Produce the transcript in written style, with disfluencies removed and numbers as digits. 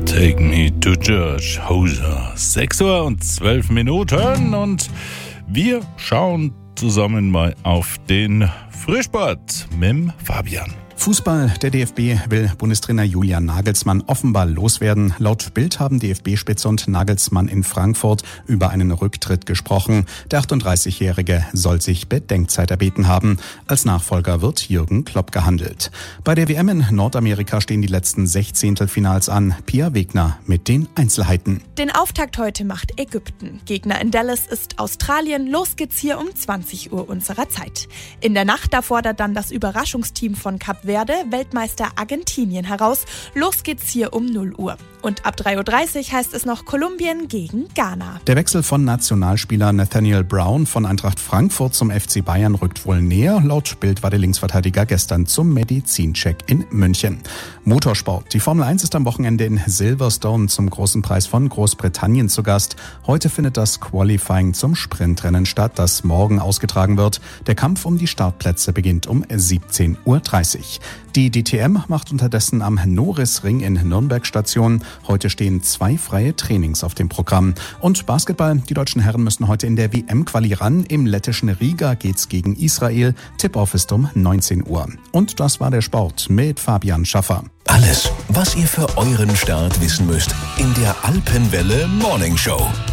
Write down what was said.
Take Me to Church, Hoser. 6 Uhr und 12 Minuten und wir schauen zusammen mal auf den Frühsport mit Fabian. Fußball. Der DFB will Bundestrainer Julian Nagelsmann offenbar loswerden. Laut Bild haben DFB-Spitze und Nagelsmann in Frankfurt über einen Rücktritt gesprochen. Der 38-Jährige soll sich Bedenkzeit erbeten haben. Als Nachfolger wird Jürgen Klopp gehandelt. Bei der WM in Nordamerika stehen die letzten Sechzehntelfinals an. Pia Wegner mit den Einzelheiten. Den Auftakt heute macht Ägypten. Gegner in Dallas ist Australien. Los geht's hier um 20 Uhr unserer Zeit. In der Nacht da fordert dann das Überraschungsteam von Kap Verde Weltmeister Argentinien heraus. Los geht's hier um 0 Uhr. Und ab 3.30 Uhr heißt es noch Kolumbien gegen Ghana. Der Wechsel von Nationalspieler Nathaniel Brown von Eintracht Frankfurt zum FC Bayern rückt wohl näher. Laut Bild war der Linksverteidiger gestern zum Medizincheck in München. Motorsport. Die Formel 1 ist am Wochenende in Silverstone zum großen Preis von Großbritannien zu Gast. Heute findet das Qualifying zum Sprintrennen statt, das morgen ausgetragen wird. Der Kampf um die Startplätze beginnt um 17.30 Uhr. Die DTM macht unterdessen am Norrisring in Nürnberg Station. Heute stehen 2 freie Trainings auf dem Programm. Und Basketball. Die deutschen Herren müssen heute in der WM-Quali ran. Im lettischen Riga geht's gegen Israel. Tip-Off ist um 19 Uhr. Und das war der Sport mit Fabian Schaffer. Alles, was ihr für euren Start wissen müsst, in der Alpenwelle Morning Show.